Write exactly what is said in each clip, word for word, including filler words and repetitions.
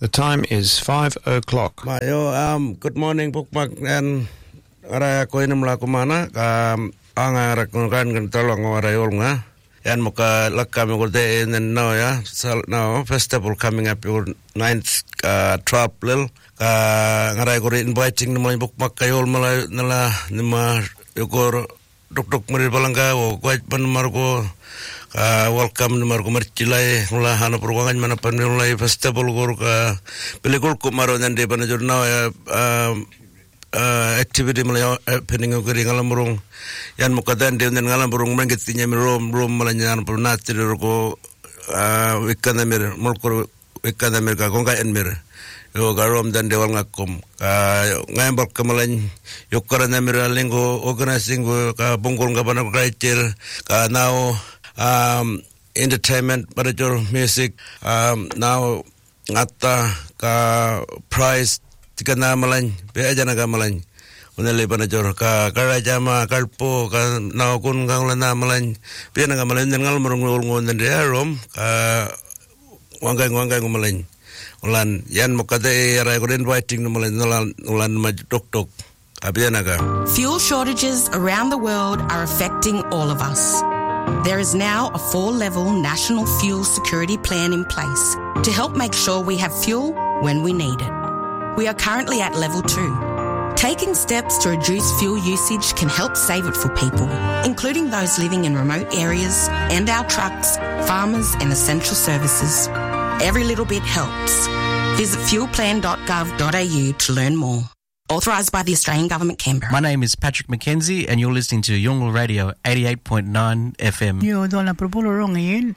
The time is five o'clock. Mayo, um, good morning, Bookmark, and Araya Koinum Lakumana, um, Anga Rakungan and Tolong or Ayolga, and Moka Lakami will day in the Noya, so now, festival coming up your ninth uh, trap little. Ngarai ko rin inviting na mga Bookmark kayo mala nala nima yukor duk-duk mari palangga o kwait pan marko Uh, welcome ni Marco Marchilay mula hana perwangan mana panulay festival gor ka pelikul ko maro nande panajur na uh, uh, activity mala happening ko ring alam burung yan mukadan de nan alam burung mangit tinya rom rom mala nyan pernati ko uh, wikana mir mulko wikana mir ka konga en mir yo garom dan de wal ngakom ka ngambal kamalan yokara na mir lingo organizing ka bungkul ngabana kraitir ka now um entertainment manager music um now ngata ka prize tikana malan be ajana ka malan unale manager ka karajama kalpo ka now kun ganglana malan be na malan ngal murung ngon de rom ka wangai wangai malan ulan yan mokade ara ko inviting malan ulan ma tok tok abiyana ka. Fuel shortages around the world are affecting all of us. There is now a four-level national fuel security plan in place to help make sure we have fuel when we need it. We are currently at level two. Taking steps to reduce fuel usage can help save it for people, including those living in remote areas and our trucks, farmers and essential services. Every little bit helps. Visit fuel plan dot gov dot a u to learn more. Authorised by the Australian Government, Canberra. My name is Patrick McKenzie and you're listening to Yungle Radio eighty-eight point nine F M. Yo, doon na propulong ngayon.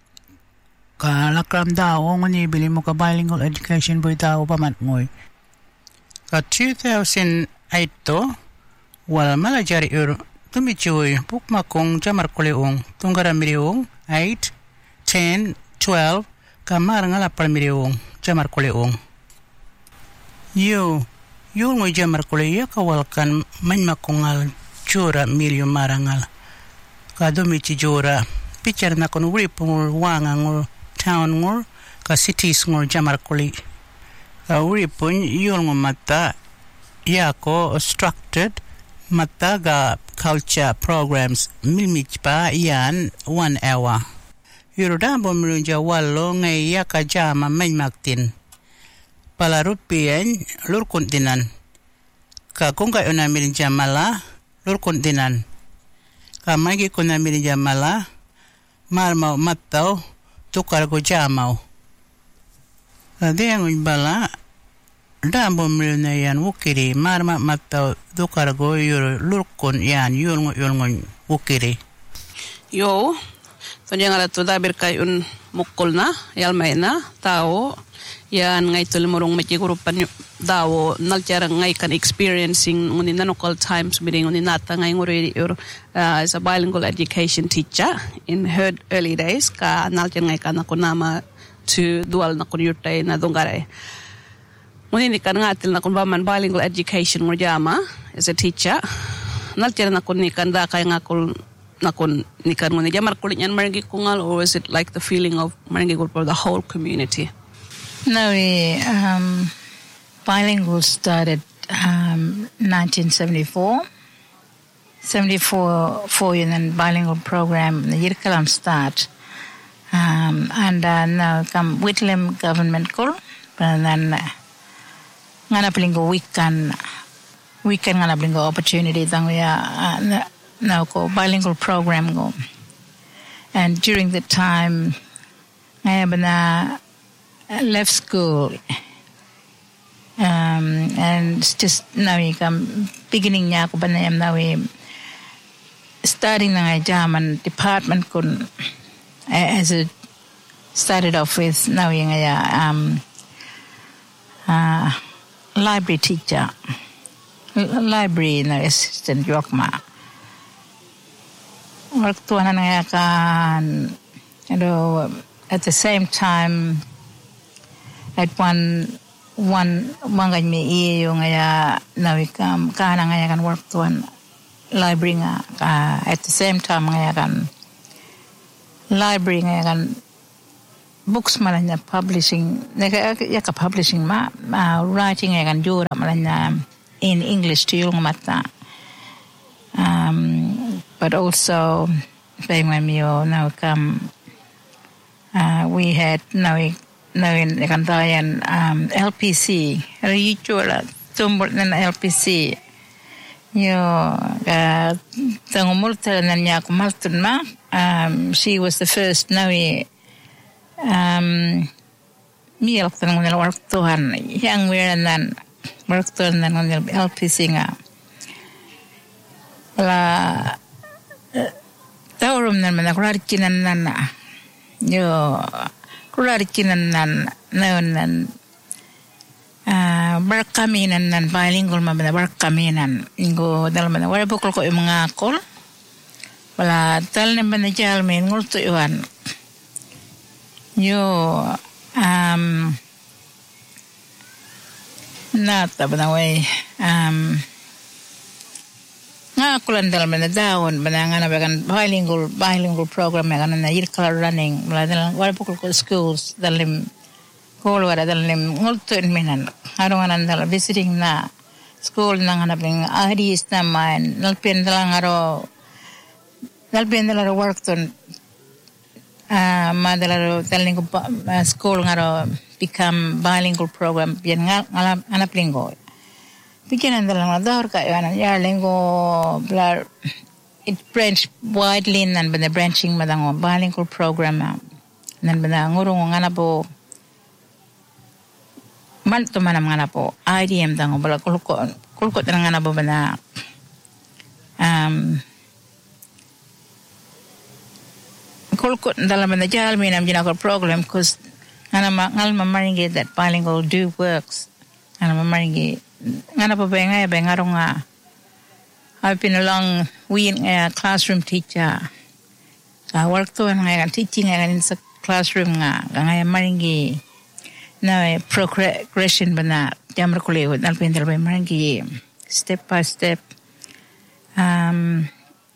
Kalakram daw, ngani bili mo ka bilingual education boy tao pamat ngoy. Ka two thousand eight to, wala malajari ur, tumichoy, pukmakong jamar kuleong, tunggara miriong, eight, ten, twelve, kamar ngalapal miriong, jamar kuleong. Yo, yun mo jamar kuleya kawalkan manmakungal jura milyo marangal. Kadumichi jura, picture na kun wripong wangang town ngor, ka cities ngor jamar kule. Ka wripon yun mo mata, yako structured, mata ga culture programs, milmich pa yan one hour. Yurodambo milunja walo ngay yaka jama manmaktin. Palarupian lur kontinan ka kung kayo na mirin jamala lur kontinan ka magi ko na mirin jamala marmaw mataw tukar ko jamaw ka diyan bala dambo mirin na yan wukiri marma mataw tukar ko yur lur kon yan yul yul wukiri yo so diyan ala to dabir kayun mukol na yalmay na tao yan ngay tulimurong matigurupan dawo nagjarang ngay kan experiencing nguni nanokal times biring nguni nata ngay nguri ur uh, as a bilingual education teacher in her early days ka naljan ngay kan ako nama to dual na kunyurtay na dunggaray nguni ni kan ngatil na kun baman bilingual education ngurjama as a teacher naljan na kun ni kan da kay ngakul na kun ni kan nguni jamar kulit yan maringi kungal or is it like the feeling of maringi for the whole community? No, we, um, bilingual started um, nineteen seventy-four. seventy-four, four year then bilingual program, the Yirkalam start. Um, and uh, now come Whitlam government call, and then ngana plingo weekend, weekend ngana plingo opportunity. Then we are now go bilingual program go. And during the time, I have left school um, and just now we come beginning niya ako banayam now we starting na German department kun as it started off with now yung um uh, library teacher library na assistant yokma work tuwa na nga kan you know at the same time at one one mangaj me iyo nga nawikam kana nga kan work tuan library nga uh, at the same time nga kan library nga kan books malanya publishing neka yaka publishing ma uh, writing akan jura malanya in English to yung mata um but also payment now come uh, we had now now in kantayan um L P C ritual tumbur na L P C yo uh tangumulta na niya kumaltun ma um she was the first now um miyal tanong nila waktuhan yang wiranan waktuhan na nila L P C nga wala tawrum nan man kurar kinan nan yo kurar kinan nan nan ah barkaminan nan bilingual man barkaminan ingo dalam man wala bukol ko mga kol wala tal na man jal men ngulto yuan yo um nata banaway um nga kulan dalam na daon bananga na bagan bilingual bilingual program nga na yirkala running wala dalam wala pukul ko schools dalam kol wala dalam ngulto minan arong anan dalam visiting na school nang hanaping adis naman nalpin dalang aro nalpin dalang work ton ah madalaro daling ko school ngaro become bilingual program bien nga hanapin ko Bikinan dalang nadar ka yan ya linggo blar it branch widely nan bana branching madango bilingual program nan bana ngurung ngana po man to manam ngana po I D M dango bala kulko kulko tan ngana po bana um kulko dalam bana jal minam jinakol program cause ngana ngal mamaringi that bilingual do works ngana mamaringi ngana pa benga benga ronga I've been along we a classroom teacher ka work to nga teaching nga in sa classroom nga nga maringi na progression bana jamar kuleho alpin dalbay maringi step by step um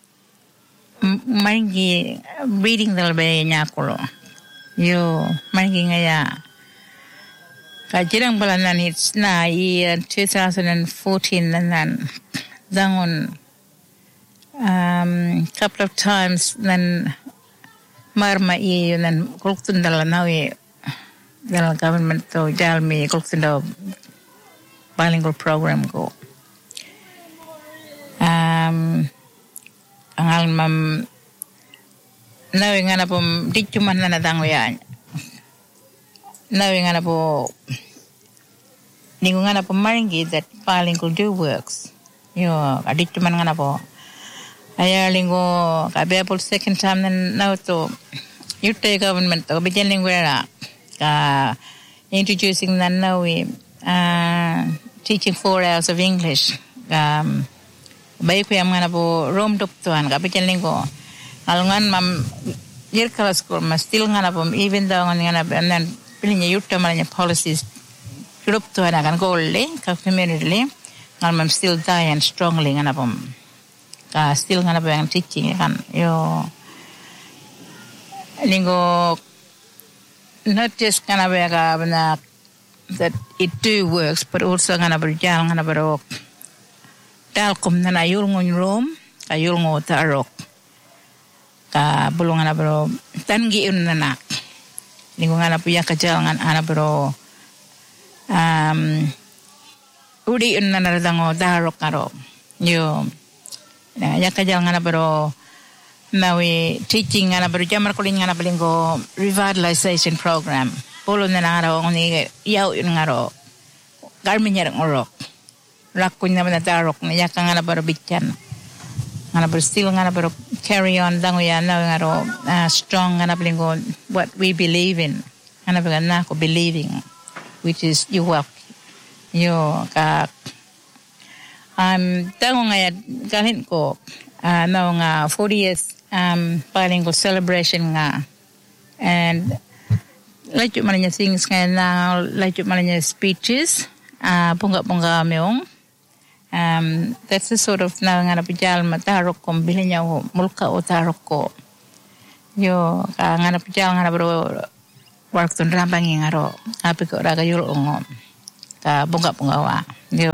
maringi reading dalbay nya kulo yo maringi nga ya Kajirang balanan it's na year twenty fourteen nan dangon um couple of times nan marma i nan kultun dalanawi dal government to jalmi kultun do bilingual program ko um angal mam nawi ngana pom dicuman na dangoyan Nawi ngana po ningo ngana po maringi that bilingual do works. Yo adit man ngana po. Aya linggo kabe po second time na now to yute government to bigyan linggo ra ka introducing na nawi uh teaching four hours of English. Um bay ko yam ngana po Rome doktuan ka bigyan linggo. Alungan mam year class ko mas still ngana po even though ngana and then Pilinya yutta malanya policies group to ana kan golle ka community ngal mam still die and strongly ngana pom ka still ngana ba yang teaching kan yo lingo not just ngana ba ka na that it do works but also ngana berjal ngana berok dal kom na yul ngon rom ka yul ngo tarok ka bulong ngana bero tangi un nanak lingkungan apa ya kejalangan anak bro um udi unna naradango darok karo yo na ya kejalangan bro nawi teaching anak bro jamar kulin anak linggo revitalization program polo na ngaro ngoni yaw yun ngaro garminya ngorok rakun na na darok na ya kang anak bro bityan anak bro still anak bro carry on dango ya na ngaro uh, strong anak linggo what we believe in anak na ko believing which is you work yo ka um dango ngaya gahin ko uh, na nga fortieth um bilingual celebration nga and like you malanya things nga na like you malanya speeches uh punga-punga meong Um, that's the sort of na nga napijal matarok ko bilinya mulka o tarok ko yo ka nga napijal nga bro work tun rambang ngaro api ko raga yul ongo ka bunga bunga wa yo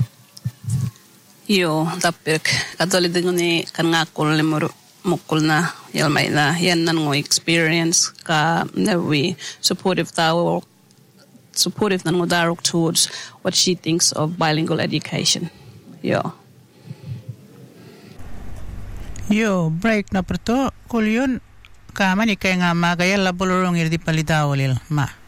yo tapik katoli dinguni kan ngakol le moro mukul na yalmay na yan nan ngo experience ka nevi supportive tao supportive nan ngo darok towards what she thinks of bilingual education yo yo break na perto kulyon kama ni kay nga magaya labulurong irdi palidawolil ma